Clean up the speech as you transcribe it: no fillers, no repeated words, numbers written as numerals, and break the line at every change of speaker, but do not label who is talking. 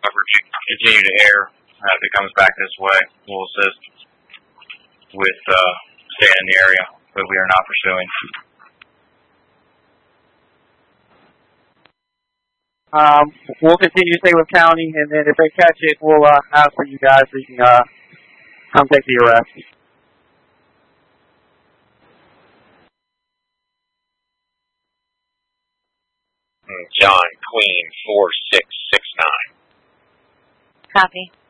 Continue to air. If it comes back this way, we'll assist with staying in the area, but we are not pursuing.
We'll continue to stay with county, and then if they catch it, we'll ask for you guys so you can come take the arrest.
John Queen 4669.
Copy.